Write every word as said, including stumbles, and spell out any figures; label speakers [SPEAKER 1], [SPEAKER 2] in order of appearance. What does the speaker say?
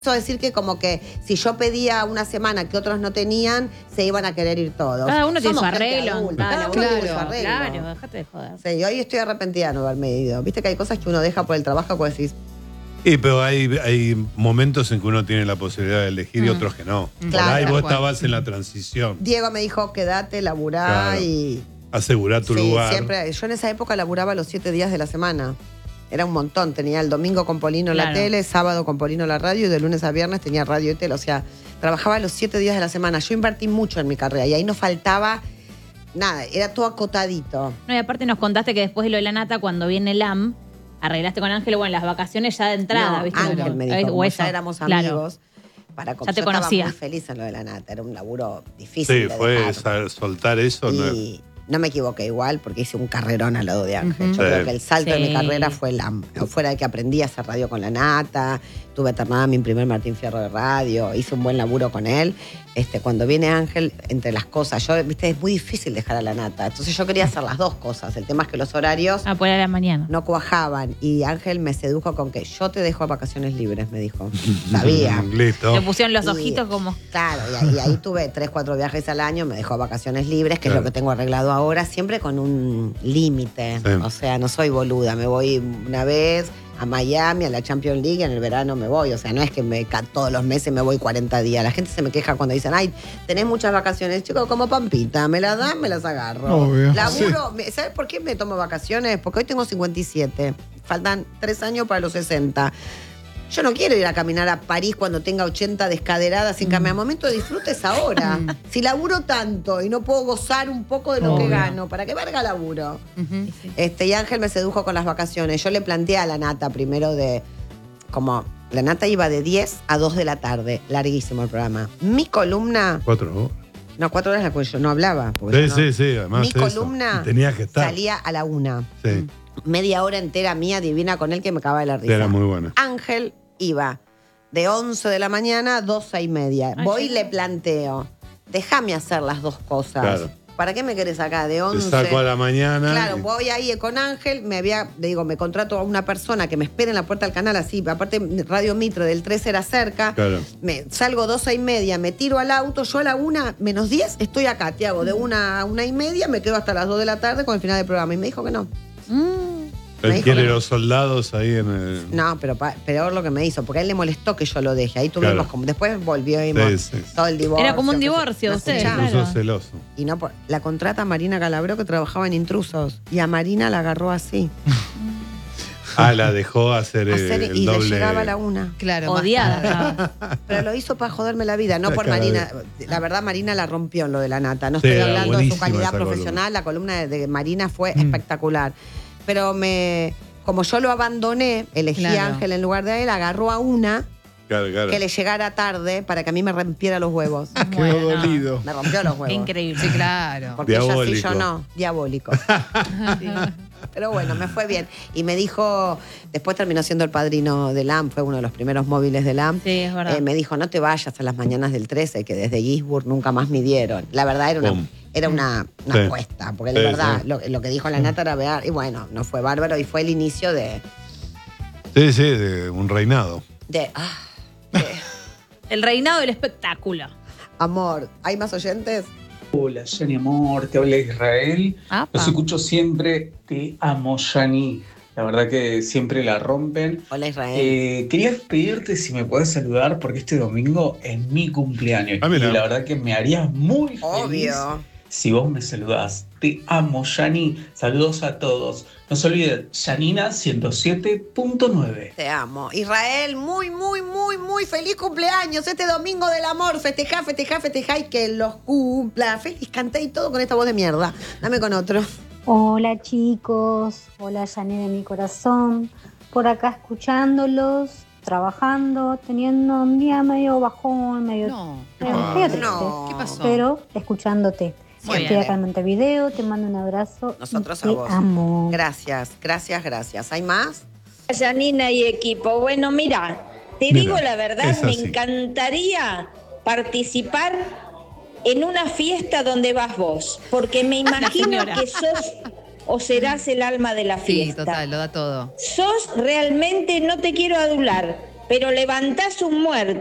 [SPEAKER 1] Eso decir que como que si yo pedía una semana que otros no tenían, se iban a querer ir todos.
[SPEAKER 2] Cada uno tiene su
[SPEAKER 1] Somos gente
[SPEAKER 2] arreglo.
[SPEAKER 1] adulta,
[SPEAKER 2] Claro,
[SPEAKER 1] cada uno tiene su
[SPEAKER 2] claro,
[SPEAKER 1] arreglo.
[SPEAKER 2] claro, déjate de joder.
[SPEAKER 1] Sí, hoy estoy arrepentida de no haberme ido. Viste que hay cosas que uno deja por el trabajo que decís.
[SPEAKER 3] Sí, pero hay, hay momentos en que uno tiene la posibilidad de elegir y
[SPEAKER 1] Mm.
[SPEAKER 3] otros que no.
[SPEAKER 1] Claro.
[SPEAKER 3] Por ahí vos
[SPEAKER 1] Tal cual.
[SPEAKER 3] estabas en la transición.
[SPEAKER 1] Diego me dijo, quédate, laburá
[SPEAKER 3] Claro.
[SPEAKER 1] y...
[SPEAKER 3] Asegurar tu
[SPEAKER 1] sí,
[SPEAKER 3] lugar.
[SPEAKER 1] siempre. Yo en esa época laburaba los siete días de la semana. Era un montón. Tenía el domingo con Polino
[SPEAKER 2] Claro.
[SPEAKER 1] la tele, sábado con Polino la radio y de lunes a viernes tenía radio y tele. O sea, trabajaba los siete días de la semana. Yo invertí mucho en mi carrera y ahí no faltaba nada. Era todo acotadito.
[SPEAKER 2] No, y aparte nos contaste que después de lo de la nata, cuando viene el A M, arreglaste con Ángel, bueno, las vacaciones ya de entrada,
[SPEAKER 1] No,
[SPEAKER 2] ¿viste?
[SPEAKER 1] Ángel me dijo,
[SPEAKER 2] O
[SPEAKER 1] como
[SPEAKER 2] eso,
[SPEAKER 1] ya éramos
[SPEAKER 2] claro.
[SPEAKER 1] amigos. Para
[SPEAKER 2] Ya te
[SPEAKER 1] yo
[SPEAKER 2] conocía.
[SPEAKER 1] Estaba muy feliz en lo de la nata. Era un laburo difícil
[SPEAKER 3] Sí,
[SPEAKER 1] de
[SPEAKER 3] fue
[SPEAKER 1] dejar.
[SPEAKER 3] sa- soltar eso. No es-
[SPEAKER 1] Y no me equivoqué igual porque hice un carrerón al lado de Ángel.
[SPEAKER 2] Ujú.
[SPEAKER 1] Yo
[SPEAKER 3] Sí.
[SPEAKER 1] creo que el salto de mi
[SPEAKER 2] Sí.
[SPEAKER 1] carrera fue el A M. Fuera de que aprendí a hacer radio con la nata, tuve ternada mi primer Martín Fierro de radio, hice un buen laburo con él. Este, cuando viene Ángel, entre las cosas, yo, viste, es muy difícil dejar a la nata. Entonces yo quería hacer las dos cosas. El tema es que los horarios
[SPEAKER 2] Ah, pues a la mañana.
[SPEAKER 1] no cuajaban. Y Ángel me sedujo con que yo te dejo vacaciones libres, me dijo. Sabía.
[SPEAKER 3] Listo.
[SPEAKER 2] Te pusieron los
[SPEAKER 1] Y-
[SPEAKER 2] ojitos como...
[SPEAKER 1] Claro, y ahí, y ahí tuve tres, cuatro viajes al año, me dejó vacaciones libres, que
[SPEAKER 3] Claro.
[SPEAKER 1] es lo que tengo arreglado ahora, siempre con un límite.
[SPEAKER 3] Sí.
[SPEAKER 1] O sea, no soy boluda, me voy una vez a Miami, a la Champions League, en el verano me voy. O sea, no es que me ca- todos los meses me voy cuarenta días. La gente se me queja cuando dicen, ay, tenés muchas vacaciones. Chicos, como Pampita, me las dan, me las agarro.
[SPEAKER 4] Obvio.
[SPEAKER 1] Laburo, me- ¿sabes por qué me tomo vacaciones? Porque hoy tengo cincuenta y siete, faltan tres años para los sesenta. Yo no quiero ir a caminar a París cuando tenga ochenta descaderadas sin caminar. Momento de disfrute es ahora. Si laburo tanto y no puedo gozar un poco de lo que
[SPEAKER 2] Obvio.
[SPEAKER 1] gano, ¿para qué verga laburo? Este, y Ángel me sedujo con las vacaciones. Yo le planteé a la nata primero de. Como. La nata iba de diez a dos de la tarde. Larguísimo el programa. Mi columna.
[SPEAKER 3] Cuatro horas.
[SPEAKER 1] No, cuatro horas la cual yo no hablaba. porque
[SPEAKER 3] Sí,
[SPEAKER 1] yo no-
[SPEAKER 3] sí, sí. Además
[SPEAKER 1] Mi
[SPEAKER 3] eso.
[SPEAKER 1] columna
[SPEAKER 3] Y tenías que estar.
[SPEAKER 1] salía a la una.
[SPEAKER 3] Sí,
[SPEAKER 1] Media hora entera mía divina con él que me acaba de la
[SPEAKER 3] sí,
[SPEAKER 1] risa.
[SPEAKER 3] era muy buena.
[SPEAKER 1] Ángel iba de once de la mañana a doce y media.
[SPEAKER 2] Ay,
[SPEAKER 1] Voy y
[SPEAKER 2] sí.
[SPEAKER 1] le planteo, déjame hacer las dos cosas.
[SPEAKER 3] Claro.
[SPEAKER 1] ¿Para qué me querés acá? De
[SPEAKER 3] Te
[SPEAKER 1] once.
[SPEAKER 3] saco a la mañana.
[SPEAKER 1] Claro,
[SPEAKER 3] y-
[SPEAKER 1] voy ahí con Ángel, me había, le digo, me contrato a una persona que me espere en la puerta del canal, así, aparte Radio Mitre del tres era cerca,
[SPEAKER 3] Claro.
[SPEAKER 1] me salgo doce y media, me tiro al auto, yo a la una menos diez estoy acá, te hago de una a una y media, me quedo hasta las dos de la tarde con el final del programa. Y me dijo que no. Me
[SPEAKER 3] Él
[SPEAKER 1] dijo
[SPEAKER 3] quiere
[SPEAKER 1] que no.
[SPEAKER 3] los soldados ahí en el.
[SPEAKER 1] No, pero pa- peor lo que me hizo, porque a él le molestó que yo lo deje. Ahí tuvimos
[SPEAKER 3] Claro.
[SPEAKER 1] como. Después volvimos
[SPEAKER 3] Sí, sí.
[SPEAKER 1] todo el divorcio.
[SPEAKER 2] Era como un
[SPEAKER 1] que se-
[SPEAKER 2] divorcio
[SPEAKER 1] ¿no
[SPEAKER 2] de ustedes,
[SPEAKER 1] escuchás?
[SPEAKER 2] claro.
[SPEAKER 3] Puso celoso.
[SPEAKER 1] Y no por- la contrata Marina Calabró, que trabajaba en Intrusos. Y a Marina la agarró así.
[SPEAKER 3] Ah, la dejó hacer, el,
[SPEAKER 1] hacer
[SPEAKER 3] el
[SPEAKER 1] y
[SPEAKER 3] doble.
[SPEAKER 1] le llegaba a la una.
[SPEAKER 4] Claro, más
[SPEAKER 2] Odiada.
[SPEAKER 4] tarde.
[SPEAKER 2] estaba.
[SPEAKER 1] Pero lo hizo para joderme la vida, no por
[SPEAKER 3] Cada
[SPEAKER 1] Marina.
[SPEAKER 3] vez.
[SPEAKER 1] La verdad, Marina la rompió en lo de la nata. No
[SPEAKER 3] Sí,
[SPEAKER 1] estoy
[SPEAKER 3] era
[SPEAKER 1] hablando de su
[SPEAKER 3] buenísima
[SPEAKER 1] calidad
[SPEAKER 3] esa columna.
[SPEAKER 1] profesional. La columna de, de Marina fue espectacular. Pero me. Como yo lo abandoné, elegí
[SPEAKER 4] Claro.
[SPEAKER 1] a Ángel en lugar de él, agarró a una
[SPEAKER 3] Claro, claro.
[SPEAKER 1] que le llegara tarde para que a mí me rompiera los huevos.
[SPEAKER 4] Bueno,
[SPEAKER 3] Quedó dolido.
[SPEAKER 1] Me rompió los
[SPEAKER 2] Qué
[SPEAKER 1] huevos.
[SPEAKER 2] increíble.
[SPEAKER 4] Sí, claro.
[SPEAKER 1] Porque ella sí,
[SPEAKER 3] Diabólico.
[SPEAKER 1] yo no. Diabólico. Pero bueno, me fue bien. Y me dijo, después terminó siendo el padrino del A M, fue uno de los primeros móviles del A M.
[SPEAKER 2] Sí, es verdad.
[SPEAKER 1] Eh, me dijo, no te vayas a las mañanas del trece, que desde Gisburg nunca más midieron. La verdad era una,
[SPEAKER 3] Pum.
[SPEAKER 1] era una, una
[SPEAKER 3] Sí.
[SPEAKER 1] apuesta, porque de
[SPEAKER 3] Sí,
[SPEAKER 1] verdad
[SPEAKER 3] sí.
[SPEAKER 1] Lo, lo que dijo la nata era ver, y bueno, no fue bárbaro, y fue el inicio de...
[SPEAKER 3] Sí, sí, de un reinado.
[SPEAKER 1] de, ah, de
[SPEAKER 2] El reinado del espectáculo.
[SPEAKER 1] amor. ¿Hay más oyentes?
[SPEAKER 5] Hola, Yani Amor, te habla Israel.
[SPEAKER 2] Apa.
[SPEAKER 5] Los escucho siempre, te amo, Yani. La verdad que siempre la rompen.
[SPEAKER 1] Hola, Israel.
[SPEAKER 5] Eh, quería pedirte si me podés saludar porque este domingo es mi cumpleaños.
[SPEAKER 3] Ah,
[SPEAKER 5] y
[SPEAKER 3] mira.
[SPEAKER 5] la verdad que me harías muy feliz
[SPEAKER 1] Obvio.
[SPEAKER 5] si vos me saludás. Te amo, Yani. Saludos a todos. No se olviden, Yanina ciento siete punto nueve.
[SPEAKER 1] Te amo. Israel, muy, muy, muy, muy feliz cumpleaños. Este domingo del amor. Festejá, festejá, festejá y que los cumpla. Feliz, canté y todo con esta voz de mierda. Dame con otro.
[SPEAKER 6] Hola chicos, hola Yani de mi corazón, por acá escuchándolos, trabajando, teniendo un día medio bajón, medio,
[SPEAKER 4] No.
[SPEAKER 6] medio,
[SPEAKER 3] Ah.
[SPEAKER 6] medio triste,
[SPEAKER 1] No.
[SPEAKER 4] ¿Qué pasó?
[SPEAKER 6] pero escuchándote.
[SPEAKER 2] Muy
[SPEAKER 6] Estoy
[SPEAKER 1] bien.
[SPEAKER 6] acá en Montevideo, te mando un abrazo.
[SPEAKER 1] Nosotros
[SPEAKER 6] y
[SPEAKER 1] a
[SPEAKER 6] te
[SPEAKER 1] vos.
[SPEAKER 6] amo.
[SPEAKER 1] Gracias, gracias, gracias. ¿Hay más?
[SPEAKER 7] Janina y equipo. Bueno, mira, te
[SPEAKER 3] Mira,
[SPEAKER 7] digo la verdad,
[SPEAKER 3] es
[SPEAKER 7] me
[SPEAKER 3] así.
[SPEAKER 7] encantaría participar en una fiesta donde vas vos, porque me imagino
[SPEAKER 2] señora.
[SPEAKER 7] que sos o serás el alma de la
[SPEAKER 4] Sí,
[SPEAKER 7] fiesta.
[SPEAKER 4] total, lo da todo.
[SPEAKER 7] Sos realmente, no te quiero adular, pero levantás un muerto